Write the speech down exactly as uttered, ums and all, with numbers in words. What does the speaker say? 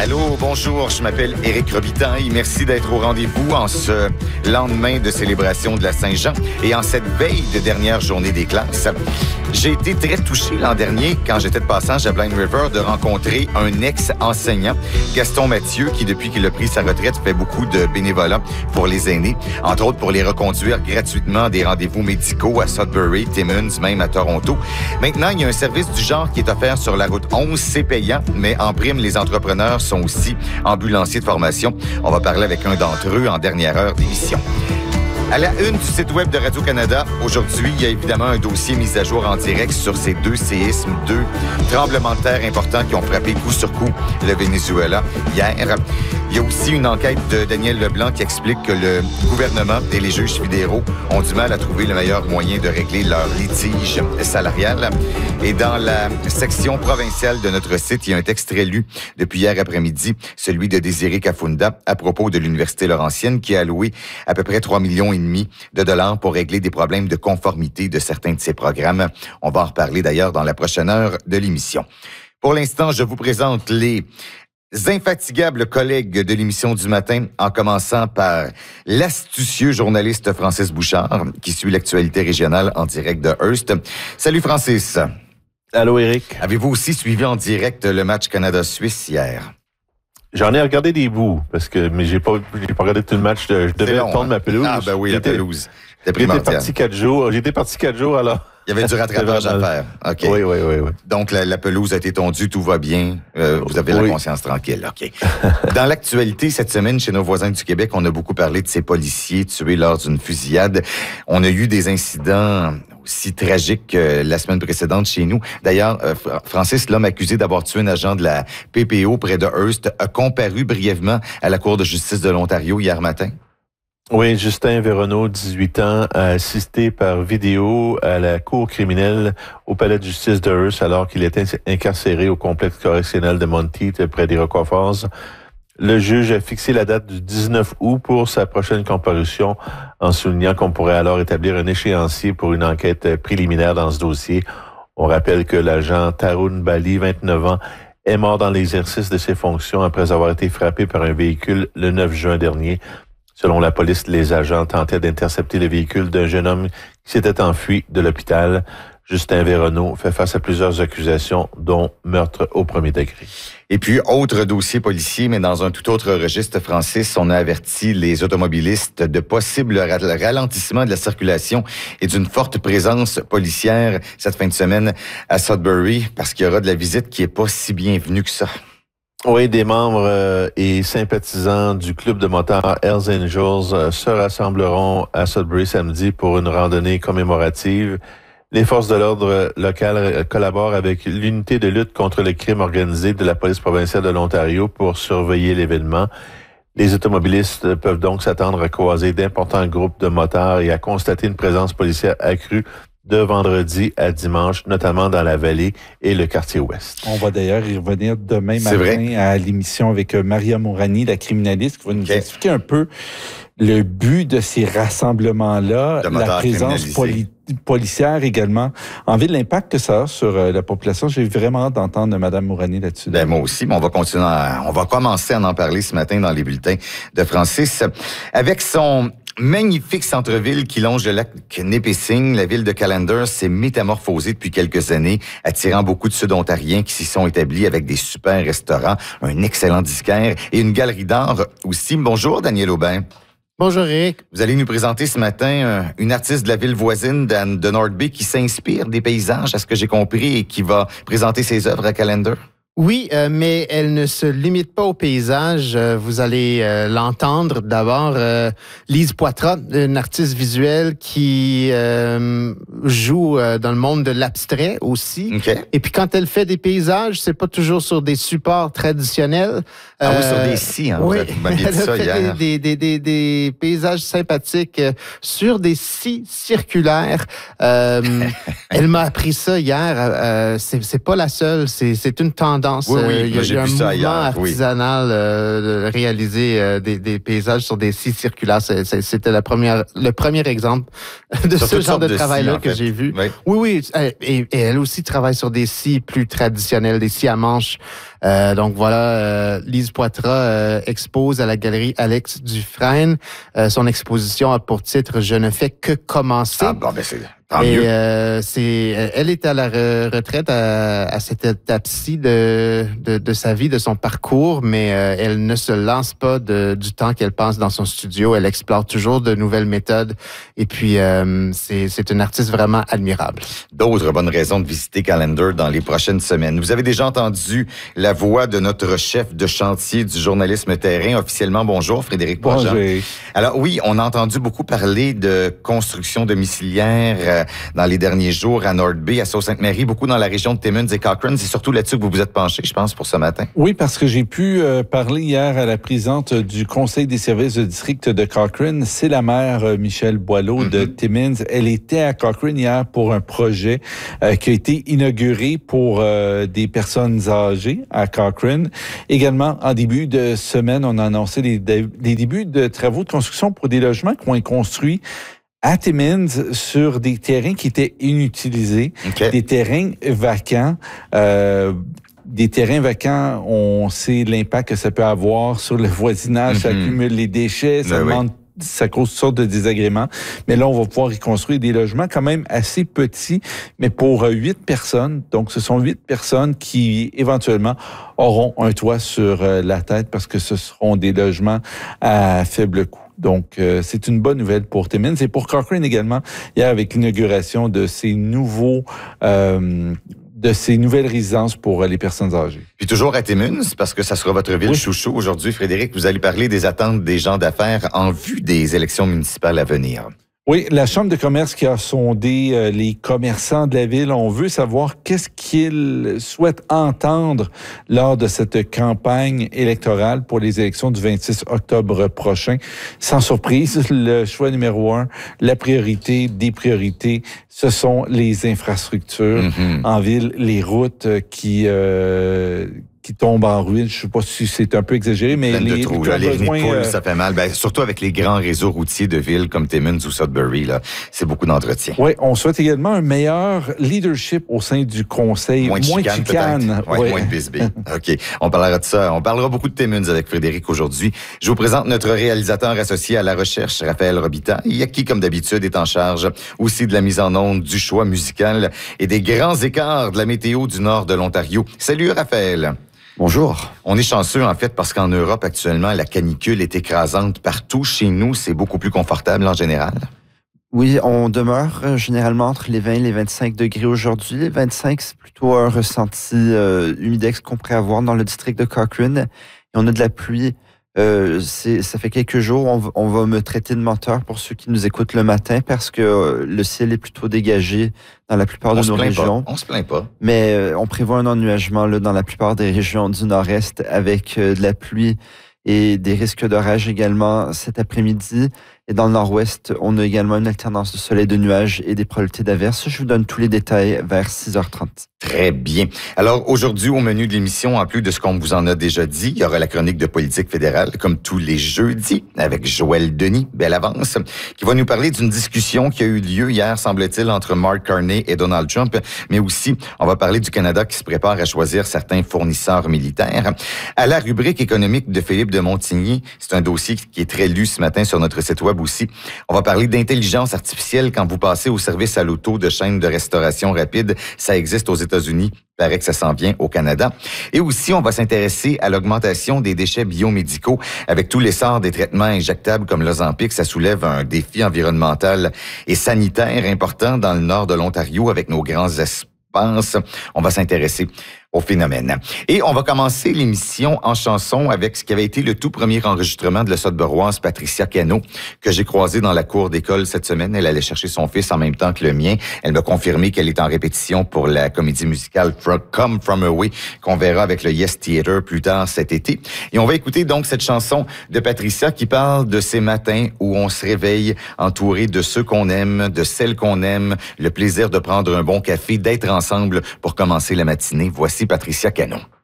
Allô, bonjour, je m'appelle Éric Robitaille. Merci d'être au rendez-vous en ce lendemain de célébration de la Saint-Jean et en cette veille de dernière journée des classes. J'ai été très touché l'an dernier, quand j'étais de passage à Blind River, de rencontrer un ex-enseignant, Gaston Mathieu, qui, depuis qu'il a pris sa retraite, fait beaucoup de bénévolat pour les aînés, entre autres pour les reconduire gratuitement à des rendez-vous médicaux à Sudbury, Timmins, même à Toronto. Maintenant, il y a un service du genre qui est offert sur la route onze, c'est payant, mais en prime, les entrepreneurs sont aussi ambulanciers de formation. On va parler avec un d'entre eux en dernière heure d'émission. À la une du site web de Radio-Canada, aujourd'hui, il y a évidemment un dossier mis à jour en direct sur ces deux séismes, deux tremblements de terre importants qui ont frappé coup sur coup le Venezuela hier. Il y a aussi une enquête de Daniel Leblanc qui explique que le gouvernement et les juges fédéraux ont du mal à trouver le meilleur moyen de régler leur litige salarial. Et dans la section provinciale de notre site, il y a un texte très lu depuis hier après-midi, celui de Désiré Kafunda, à propos de l'Université Laurentienne qui a alloué à peu près trois millions et demi de dollars pour régler des problèmes de conformité de certains de ses programmes. On va en reparler d'ailleurs dans la prochaine heure de l'émission. Pour l'instant, je vous présente les infatigables collègues de l'émission du matin, en commençant par l'astucieux journaliste Francis Bouchard, qui suit l'actualité régionale en direct de Hearst. Salut Francis. Allô Éric. Avez-vous aussi suivi en direct le match Canada-Suisse hier? J'en ai regardé des bouts, parce que mais j'ai pas, j'ai pas regardé tout le match. Je devais long, tondre hein? ma pelouse. Ah ben oui, j'étais, la pelouse. J'étais parti quatre jours. J'étais parti quatre jours, alors... Il y avait du rattrapage à faire. OK. Oui, oui, oui, oui. Donc, la, la pelouse a été tondue, tout va bien. Euh, vous avez oui. la conscience tranquille. OK. Dans l'actualité, cette semaine, chez nos voisins du Québec, on a beaucoup parlé de ces policiers tués lors d'une fusillade. On a eu des incidents aussi tragiques que la semaine précédente chez nous. D'ailleurs, euh, Francis, l'homme accusé d'avoir tué un agent de la P P O près de Hearst, a comparu brièvement à la Cour de justice de l'Ontario hier matin. Oui, Justin Véronneau, dix-huit ans, a assisté par vidéo à la cour criminelle au palais de justice de Hearst alors qu'il était incarcéré au complexe correctionnel de Monteith près d'Iroquois Falls. Le juge a fixé la date du dix-neuf août pour sa prochaine comparution en soulignant qu'on pourrait alors établir un échéancier pour une enquête préliminaire dans ce dossier. On rappelle que l'agent Tarun Bali, vingt-neuf ans, est mort dans l'exercice de ses fonctions après avoir été frappé par un véhicule le neuf juin dernier. Selon la police, les agents tentaient d'intercepter le véhicule d'un jeune homme qui s'était enfui de l'hôpital. Justin Véronneau fait face à plusieurs accusations, dont meurtre au premier degré. Et puis, autre dossier policier, mais dans un tout autre registre, Francis, on a averti les automobilistes de possibles ralentissements de la circulation et d'une forte présence policière cette fin de semaine à Sudbury, parce qu'il y aura de la visite qui est pas si bienvenue que ça. Oui, des membres euh, et sympathisants du club de motards Hells Angels euh, se rassembleront à Sudbury samedi pour une randonnée commémorative. Les forces de l'ordre locales euh, collaborent avec l'unité de lutte contre le crime organisé de la police provinciale de l'Ontario pour surveiller l'événement. Les automobilistes peuvent donc s'attendre à croiser d'importants groupes de motards et à constater une présence policière accrue de vendredi à dimanche, notamment dans la vallée et le quartier ouest. On va d'ailleurs y revenir demain matin à l'émission avec Maria Mourani, la criminaliste, qui va nous okay. expliquer un peu le but de ces rassemblements-là, la présence poli- policière également, en vue de l'impact que ça a sur euh, la population. J'ai vraiment hâte d'entendre Mme Mourani là-dessus. Ben, moi aussi, mais on va continuer, à, on va commencer à en parler ce matin dans les bulletins de Francis. Avec son magnifique centre-ville qui longe le lac Nipissing, la ville de Callander s'est métamorphosée depuis quelques années, attirant beaucoup de Sud-Ontariens qui s'y sont établis avec des super restaurants, un excellent disquaire et une galerie d'art aussi. Bonjour, Daniel Aubin. Bonjour, Eric. Vous allez nous présenter ce matin euh, une artiste de la ville voisine de, de North Bay qui s'inspire des paysages, à ce que j'ai compris, et qui va présenter ses œuvres à Callander. Oui, euh, mais elle ne se limite pas au paysage. Euh, vous allez euh, l'entendre d'abord. Euh, Lise Poitras, une artiste visuelle qui euh, joue euh, dans le monde de l'abstrait aussi. Okay. Et puis quand elle fait des paysages, c'est pas toujours sur des supports traditionnels. Ah euh, oui, sur des scies, hein, oui, vous m'aviez dit ça hier. Des, des, des, des paysages sympathiques euh, sur des scies circulaires. Euh, elle m'a appris ça hier. Euh, c'est, c'est pas la seule, c'est, c'est une tendance. Oui, oui, il y a, j'ai il y a un vu mouvement ça hier, artisanal oui. euh, de réaliser euh, des, des paysages sur des scies circulaires. C'est, c'est, c'était la première, le premier exemple de sur ce genre de, de travail-là scies, que fait. j'ai vu. Oui, oui, oui et, et elle aussi travaille sur des scies plus traditionnels, des scies à manches Euh, donc voilà, euh, Lise Poitras euh, expose à la galerie Alex Dufresne. Euh, son exposition a pour titre « Je ne fais que commencer ». Ah bon, ben c'est... Tant Et mieux. euh, c'est, elle est à la re- retraite à, à cette étape-ci de, de, de sa vie, de son parcours, mais euh, elle ne se lance pas de, du temps qu'elle passe dans son studio. Elle explore toujours de nouvelles méthodes. Et puis, euh, c'est, c'est une artiste vraiment admirable. D'autres bonnes raisons de visiter Callendar dans les prochaines semaines. Vous avez déjà entendu la voix de notre chef de chantier du journalisme terrain. Officiellement, bonjour, Frédéric Poitras. Bonjour. Alors oui, on a entendu beaucoup parler de construction domiciliaire euh, dans les derniers jours à North Bay, à Sault-Sainte-Marie, beaucoup dans la région de Timmins et Cochrane. C'est surtout là-dessus que vous vous êtes penché, je pense, pour ce matin. Oui, parce que j'ai pu euh, parler hier à la présidente du Conseil des services de district de Cochrane. C'est la maire euh, Michelle Boileau mm-hmm. de Timmins. Elle était à Cochrane hier pour un projet euh, qui a été inauguré pour euh, des personnes âgées à Cochrane. Également, en début de semaine, on a annoncé les, les débuts de travaux de construction pour des logements qui vont être construits à Timmins sur des terrains qui étaient inutilisés, okay. des terrains vacants. Euh, des terrains vacants, on sait l'impact que ça peut avoir sur le voisinage, mm-hmm. ça accumule les déchets, ça ben demande... Oui. Ça cause toutes sortes de désagréments. Mais là, on va pouvoir y construire des logements quand même assez petits, mais pour huit personnes. Donc, ce sont huit personnes qui, éventuellement, auront un toit sur la tête parce que ce seront des logements à faible coût. Donc, euh, c'est une bonne nouvelle pour Timmins et pour Cochrane également, hier avec l'inauguration de ces nouveaux... Euh, de ces nouvelles résidences pour les personnes âgées. Puis toujours à Timmins, parce que ça sera votre ville oui. chouchou aujourd'hui, Frédéric, vous allez parler des attentes des gens d'affaires en vue des élections municipales à venir. Oui, la Chambre de commerce qui a sondé euh, les commerçants de la ville, on veut savoir qu'est-ce qu'ils souhaitent entendre lors de cette campagne électorale pour les élections du vingt-six octobre prochain. Sans surprise, le choix numéro un, la priorité des priorités, ce sont les infrastructures mm-hmm. en ville, les routes qui... Euh, qui tombent en ruine. Je ne sais pas si c'est un peu exagéré, mais les, trous, les, là, les besoins, poules, euh... ça fait mal. Ben, surtout avec les grands réseaux routiers de villes comme Timmins ou Sudbury, là, c'est beaucoup d'entretien. Oui, on souhaite également un meilleur leadership au sein du conseil. Moins de chicane, chicane. Ouais, ouais. Moins de bisbille. OK. On parlera de ça. On parlera beaucoup de Timmins avec Frédéric aujourd'hui. Je vous présente notre réalisateur associé à la recherche, Raphaël Robitaille, qui, comme d'habitude, est en charge aussi de la mise en onde, du choix musical et des grands écarts de la météo du nord de l'Ontario. Salut, Raphaël. Bonjour. On est chanceux, en fait, parce qu'en Europe, actuellement, la canicule est écrasante partout. Chez nous, c'est beaucoup plus confortable en général. Oui, on demeure généralement entre les vingt et les vingt-cinq degrés aujourd'hui. Les vingt-cinq, c'est plutôt un ressenti euh, humidex qu'on pourrait avoir dans le district de Cochrane. Et on a de la pluie. Euh, c'est, ça fait quelques jours, on, v- on va me traiter de menteur pour ceux qui nous écoutent le matin parce que euh, le ciel est plutôt dégagé dans la plupart on de nos régions. Pas. On se plaint pas. Mais euh, on prévoit un ennuagement là, dans la plupart des régions du nord-est avec euh, de la pluie et des risques d'orage également cet après-midi. Et dans le nord-ouest, on a également une alternance de soleil, de nuages et des probabilités d'averses. Je vous donne tous les détails vers six heures trente. Très bien. Alors, aujourd'hui, au menu de l'émission, en plus de ce qu'on vous en a déjà dit, il y aura la chronique de politique fédérale, comme tous les jeudis, avec Joël Denis, belle avance, qui va nous parler d'une discussion qui a eu lieu hier, semble-t-il, entre Mark Carney et Donald Trump, mais aussi, on va parler du Canada qui se prépare à choisir certains fournisseurs militaires. À la rubrique économique de Philippe de Montigny, c'est un dossier qui est très lu ce matin sur notre site web aussi. On va parler d'intelligence artificielle quand vous passez au service à l'auto de chaînes de restauration rapide. Ça existe aux États-Unis. Il paraît que ça s'en vient au Canada. Et aussi, on va s'intéresser à l'augmentation des déchets biomédicaux. Avec tout l'essor des traitements injectables comme l'Ozempic, ça soulève un défi environnemental et sanitaire important dans le nord de l'Ontario avec nos grands espaces. On va s'intéresser au phénomène. Et on va commencer l'émission en chanson avec ce qui avait été le tout premier enregistrement de la Sudburoise Patricia Cano, que j'ai croisé dans la cour d'école cette semaine. Elle allait chercher son fils en même temps que le mien. Elle m'a confirmé qu'elle est en répétition pour la comédie musicale Come From Away, qu'on verra avec le Yes Theatre plus tard cet été. Et on va écouter donc cette chanson de Patricia qui parle de ces matins où on se réveille entouré de ceux qu'on aime, de celles qu'on aime, le plaisir de prendre un bon café, d'être ensemble pour commencer la matinée. Voici Patricia Cano.